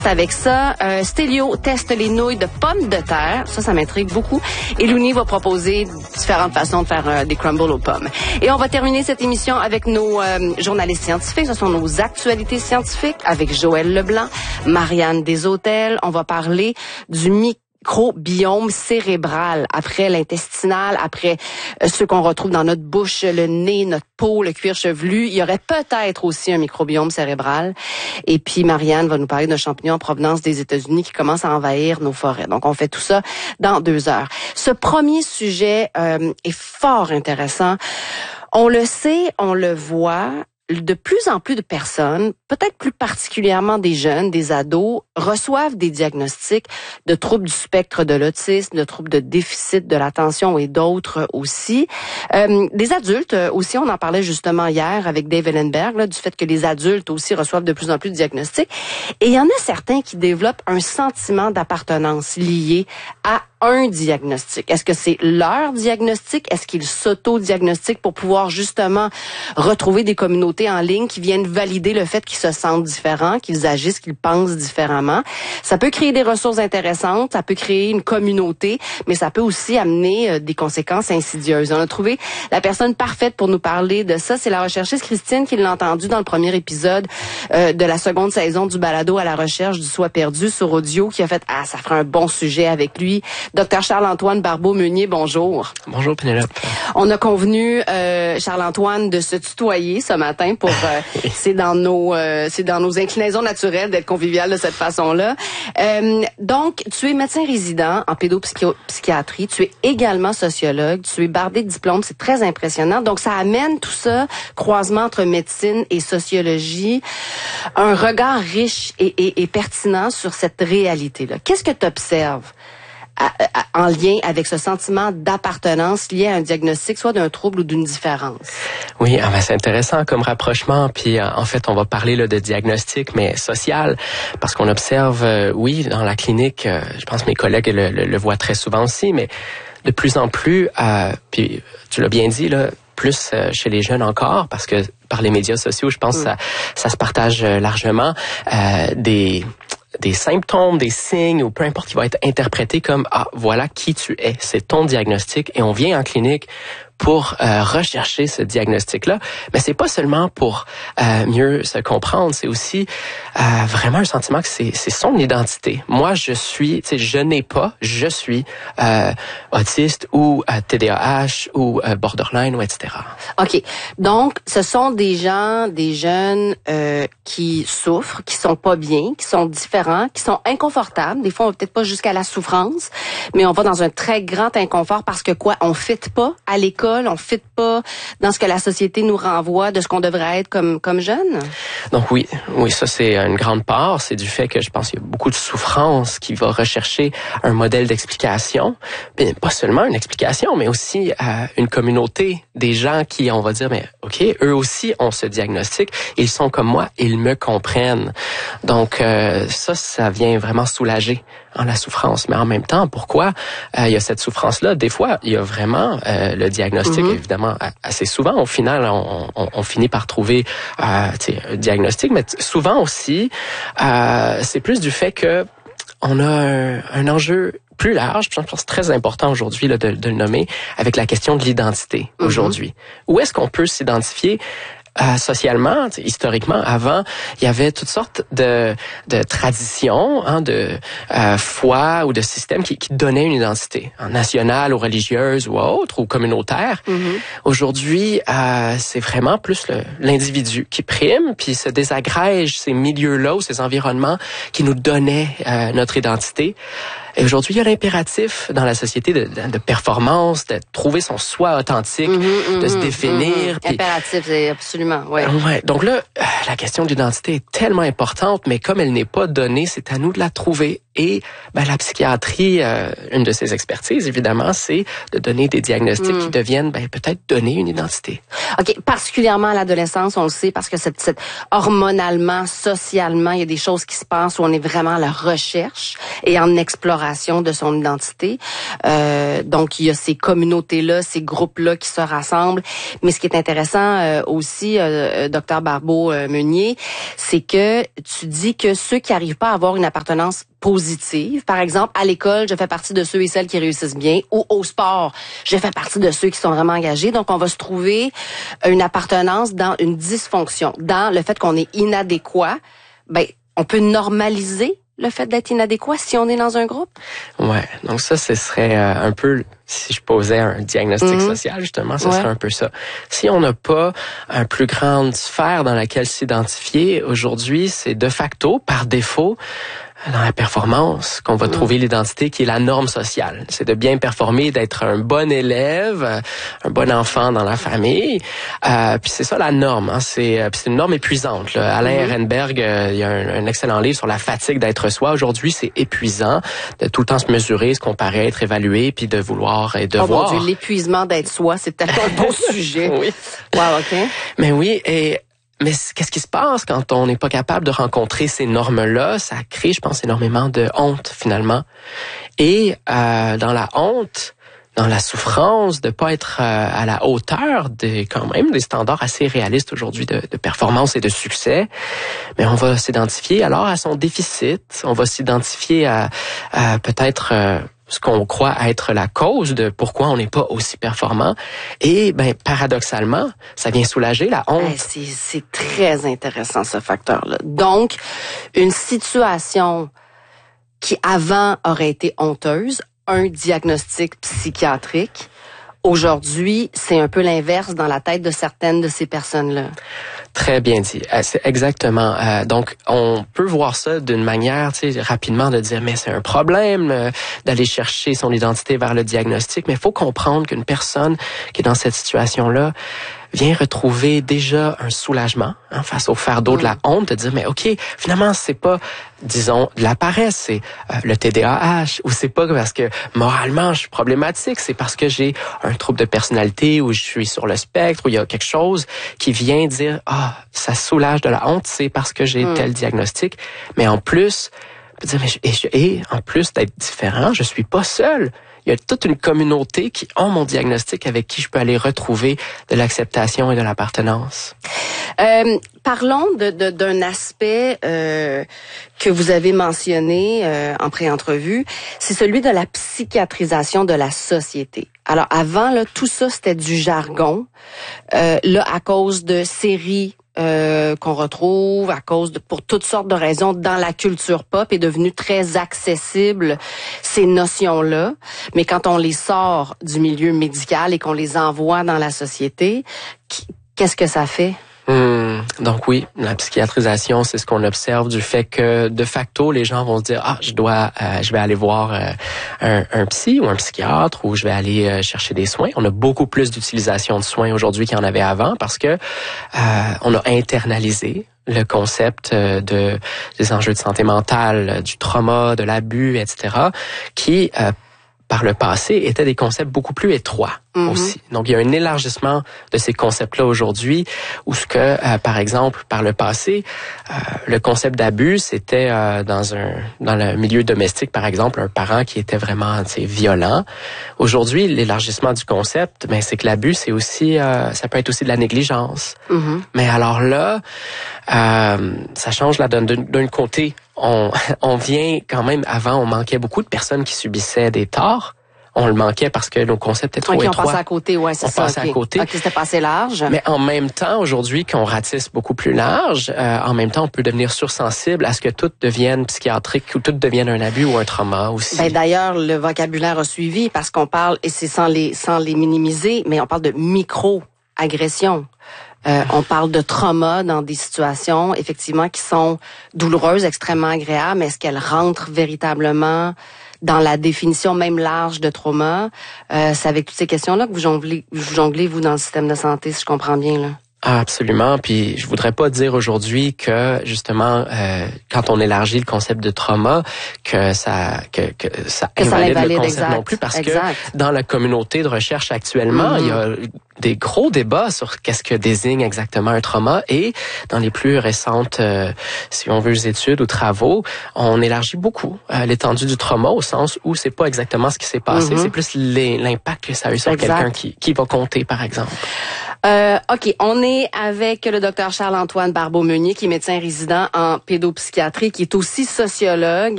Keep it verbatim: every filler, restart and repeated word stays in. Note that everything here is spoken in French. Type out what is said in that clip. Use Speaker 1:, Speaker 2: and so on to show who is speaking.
Speaker 1: Avec ça, euh, Stélio teste les nouilles de pommes de terre. Ça, ça m'intrigue beaucoup. Et Louni va proposer différentes façons de faire euh, des crumbles aux pommes. Et on va terminer cette émission avec nos euh, journalistes scientifiques. Ce sont nos actualités scientifiques avec Joël Leblanc, Marianne Deshôtels. On va parler du micro microbiome cérébral, après l'intestinal, après euh, ceux qu'on retrouve dans notre bouche, le nez, notre peau, le cuir chevelu. Il y aurait peut-être aussi un microbiome cérébral. Et puis Marianne va nous parler d'un champignon en provenance des États-Unis qui commence à envahir nos forêts. Donc on fait tout ça dans deux heures. Ce premier sujet euh, est fort intéressant. On le sait, on le voit. De plus en plus de personnes, peut-être plus particulièrement des jeunes, des ados, reçoivent des diagnostics de troubles du spectre de l'autisme, de troubles de déficit de l'attention et d'autres aussi. Euh, des adultes aussi, on en parlait justement hier avec Dave Ellenberg, là, du fait que les adultes aussi reçoivent de plus en plus de diagnostics. Et il y en a certains qui développent un sentiment d'appartenance lié à un diagnostic. Est-ce que c'est leur diagnostic? Est-ce qu'ils s'auto-diagnostiquent pour pouvoir justement retrouver des communautés en ligne qui viennent valider le fait qu'ils se sentent différents, qu'ils agissent, qu'ils pensent différemment? Ça peut créer des ressources intéressantes, ça peut créer une communauté, mais ça peut aussi amener euh, des conséquences insidieuses. On a trouvé la personne parfaite pour nous parler de ça. C'est la recherchiste Christine qui l'a entendu dans le premier épisode euh, de la seconde saison du balado à la recherche du soi perdu sur audio, qui a fait « Ah, ça ferait un bon sujet avec lui ». Docteur Charles-Antoine Barbeau-Meunier, bonjour.
Speaker 2: Bonjour Pénélope.
Speaker 1: On a convenu, euh, Charles-Antoine, de se tutoyer ce matin pour euh, c'est dans nos euh, c'est dans nos inclinaisons naturelles d'être convivial de cette façon-là. Euh, donc, tu es médecin résident en pédopsychiatrie, tu es également sociologue, tu es bardé de diplômes, c'est très impressionnant. Donc, ça amène tout ça, croisement entre médecine et sociologie, un regard riche et, et, et pertinent sur cette réalité-là. Qu'est-ce que tu observes en lien avec ce sentiment d'appartenance lié à un diagnostic, soit d'un trouble ou d'une différence?
Speaker 2: Oui, ah ben c'est intéressant comme rapprochement. Puis euh, en fait, on va parler là de diagnostic, mais social, parce qu'on observe, euh, oui, dans la clinique, euh, je pense que mes collègues le, le, le voient très souvent aussi, mais de plus en plus, euh, puis tu l'as bien dit là, plus euh, chez les jeunes encore, parce que par les médias sociaux, je pense que mmh. ça, ça se partage largement, euh, des des symptômes, des signes, ou peu importe, qui va être interprété comme « Ah, voilà qui tu es, c'est ton diagnostic » et on vient en clinique pour euh, rechercher ce diagnostic-là. Mais c'est pas seulement pour euh, mieux se comprendre, c'est aussi euh, vraiment un sentiment que c'est, c'est son identité. Moi, je suis, tu sais, je n'ai pas, je suis euh, autiste ou euh, T D A H ou euh, borderline ou et cetera.
Speaker 1: OK. Donc, ce sont des gens, des jeunes euh, qui souffrent, qui sont pas bien, qui sont différents, qui sont inconfortables. Des fois, on va peut-être pas jusqu'à la souffrance, mais on va dans un très grand inconfort parce que quoi? On fit pas à l'école, on fit pas dans ce que la société nous renvoie de ce qu'on devrait être comme comme jeune.
Speaker 2: Donc oui, oui, ça c'est une grande part, c'est du fait que je pense qu'il y a beaucoup de souffrance qui va rechercher un modèle d'explication, mais pas seulement une explication, mais aussi euh, une communauté, des gens qui, on va dire, mais ok, eux aussi ont ce diagnostic, ils sont comme moi, ils me comprennent. Donc euh, ça, ça vient vraiment soulager en la souffrance. Mais en même temps, pourquoi euh, il y a cette souffrance-là? Des fois, il y a vraiment euh, le diagnostic, mm-hmm. évidemment, assez souvent. Au final, on, on, on finit par trouver euh, un diagnostic, mais souvent aussi, euh, c'est plus du fait que on a un, un enjeu plus large, je pense que c'est très important aujourd'hui là, de, de le nommer, avec la question de l'identité mm-hmm. aujourd'hui. Où est-ce qu'on peut s'identifier? Euh, socialement, historiquement, avant, il y avait toutes sortes de, de traditions, hein, de euh, foi ou de systèmes qui, qui donnaient une identité, hein, nationale ou religieuse ou autre, ou communautaire. Mm-hmm. Aujourd'hui, euh, c'est vraiment plus le, l'individu qui prime, puis se désagrège ces milieux-là ou ces environnements qui nous donnaient euh, notre identité. Et aujourd'hui, il y a l'impératif dans la société de, de, de performance, de trouver son soi authentique, mmh, de mmh, se définir.
Speaker 1: Mmh. Puis, impératif, c'est absolument, oui.
Speaker 2: Ouais, donc là, la question de l'identité est tellement importante, mais comme elle n'est pas donnée, c'est à nous de la trouver. Et ben, la psychiatrie, euh, une de ses expertises, évidemment, c'est de donner des diagnostics mmh. qui deviennent ben, peut-être donner une identité.
Speaker 1: OK, particulièrement à l'adolescence, on le sait, parce que cette, cette, hormonalement, socialement, il y a des choses qui se passent où on est vraiment à la recherche. et en exploration de son identité. Euh, donc, il y a ces communautés-là, ces groupes-là qui se rassemblent. Mais ce qui est intéressant euh, aussi, euh, docteur Barbeau-Meunier, c'est que tu dis que ceux qui n'arrivent pas à avoir une appartenance positive, par exemple, à l'école, je fais partie de ceux et celles qui réussissent bien, ou au sport, je fais partie de ceux qui sont vraiment engagés. Donc, on va se trouver une appartenance dans une dysfonction, dans le fait qu'on est inadéquat. Ben, on peut normaliser le fait d'être inadéquat si on est dans un groupe?
Speaker 2: Ouais, donc ça, ce serait euh, un peu, si je posais un diagnostic mm-hmm. social, justement, ce ouais. serait un peu ça. Si on n'a pas une plus grande sphère dans laquelle s'identifier, aujourd'hui, c'est de facto, par défaut, dans la performance qu'on va mmh. trouver l'identité qui est la norme sociale. C'est de bien performer, d'être un bon élève, un bon enfant dans la famille. Euh, puis c'est ça la norme. Hein. C'est, c'est une norme épuisante. Là. Alain mmh. Ehrenberg, euh, il y a un, un excellent livre sur la fatigue d'être soi. Aujourd'hui, c'est épuisant de tout le temps se mesurer, se comparer, être évalué, puis de vouloir et de
Speaker 1: oh
Speaker 2: voir.
Speaker 1: Mon Dieu, l'épuisement d'être soi, c'est tellement un beau sujet.
Speaker 2: Oui.
Speaker 1: Wow, OK.
Speaker 2: Mais oui, et... Mais qu'est-ce qui se passe quand on n'est pas capable de rencontrer ces normes-là? Ça crée, je pense, énormément de honte, finalement. Et euh, dans la honte, dans la souffrance de pas être euh, à la hauteur des, quand même, des standards assez réalistes aujourd'hui de, de performance et de succès, mais on va s'identifier alors à son déficit. On va s'identifier à, à peut-être... Euh, ce qu'on croit être la cause de pourquoi on n'est pas aussi performant. Et ben paradoxalement, ça vient soulager la honte.
Speaker 1: Ben, c'est, c'est très intéressant, ce facteur-là. Donc, une situation qui avant aurait été honteuse, un diagnostic psychiatrique, aujourd'hui, c'est un peu l'inverse dans la tête de certaines de ces personnes-là.
Speaker 2: Très bien dit. C'est exactement. Euh, donc, on peut voir ça d'une manière, tu sais, rapidement de dire, mais c'est un problème euh, d'aller chercher son identité vers le diagnostic. Mais il faut comprendre qu'une personne qui est dans cette situation-là vient retrouver déjà un soulagement hein, face au fardeau mmh. de la honte, de dire, mais OK, finalement, c'est pas, disons, de la paresse, c'est euh, le T D A H, ou c'est pas parce que moralement, je suis problématique, c'est parce que j'ai un trouble de personnalité, ou je suis sur le spectre, ou il y a quelque chose qui vient dire, ah, ça soulage de la honte, c'est parce que j'ai mmh. tel diagnostic. Mais en plus, dire, mais je, et, je, et en plus d'être différent, je suis pas seul. Il y a toute une communauté qui ont mon diagnostic avec qui je peux aller retrouver de l'acceptation et de l'appartenance.
Speaker 1: Euh, parlons de, de, d'un aspect euh, que vous avez mentionné euh, en pré-entrevue, c'est celui de la psychiatrisation de la société. Alors avant, là, tout ça, c'était du jargon. Euh, là, à cause de séries Euh, qu'on retrouve à cause de, pour toutes sortes de raisons dans la culture pop est devenu très accessible ces notions-là, mais quand on les sort du milieu médical et qu'on les envoie dans la société, qu'est-ce que ça fait?
Speaker 2: Hum, donc oui, la psychiatrisation, c'est ce qu'on observe du fait que de facto, les gens vont se dire ah, je dois, euh, je vais aller voir euh, un, un psy ou un psychiatre ou je vais aller euh, chercher des soins. On a beaucoup plus d'utilisation de soins aujourd'hui qu'il y en avait avant parce que euh, on a internalisé le concept de des enjeux de santé mentale, du trauma, de l'abus, et cetera, qui euh, par le passé, étaient des concepts beaucoup plus étroits mm-hmm. aussi. Donc, il y a un élargissement de ces concepts-là aujourd'hui, où ce que, euh, par exemple, par le passé, euh, le concept d'abus, c'était euh, dans un dans le milieu domestique, par exemple, un parent qui était vraiment, tu sais, violent. Aujourd'hui, l'élargissement du concept, ben, c'est que l'abus, c'est aussi, euh, ça peut être aussi de la négligence. Mm-hmm. Mais alors là, euh, ça change la donne. D'un, d'un côté, on, on vient quand même, avant, on manquait beaucoup de personnes qui subissaient des torts. On le manquait parce que nos concepts étaient trop
Speaker 1: okay,
Speaker 2: étroits.
Speaker 1: On passait à côté, ouais, c'est
Speaker 2: on
Speaker 1: ça.
Speaker 2: On passait
Speaker 1: okay.
Speaker 2: à côté.
Speaker 1: Ok, c'était passé large.
Speaker 2: Mais en même temps, aujourd'hui, qu'on ratisse beaucoup plus large, euh, en même temps, on peut devenir sursensible à ce que tout devienne psychiatrique ou tout devienne un abus ou un trauma aussi.
Speaker 1: Ben, d'ailleurs, le vocabulaire a suivi parce qu'on parle, et c'est sans les, sans les minimiser, mais on parle de micro-agression. Euh, on parle de trauma dans des situations, effectivement, qui sont douloureuses, extrêmement agréables, mais est-ce qu'elles rentrent véritablement dans la définition même large de trauma? Euh, c'est avec toutes ces questions-là que vous jonglez, vous jonglez, vous, dans le système de santé, si je comprends bien, là.
Speaker 2: Ah, absolument. Puis je voudrais pas dire aujourd'hui que justement euh, quand on élargit le concept de trauma que ça que, que ça
Speaker 1: que
Speaker 2: invalide,
Speaker 1: ça
Speaker 2: le concept
Speaker 1: exact,
Speaker 2: non plus parce
Speaker 1: exact.
Speaker 2: que dans la communauté de recherche actuellement, mm-hmm. il y a des gros débats sur qu'est-ce que désigne exactement un trauma et dans les plus récentes euh, si on veut études ou travaux, on élargit beaucoup euh, l'étendue du trauma au sens où c'est pas exactement ce qui s'est passé, mm-hmm. c'est plus les, l'impact que ça a eu sur exact. Quelqu'un qui qui va compter par exemple.
Speaker 1: Euh, OK, on est avec le docteur Charles-Antoine Barbeau-Meunier, qui est médecin résident en pédopsychiatrie, qui est aussi sociologue.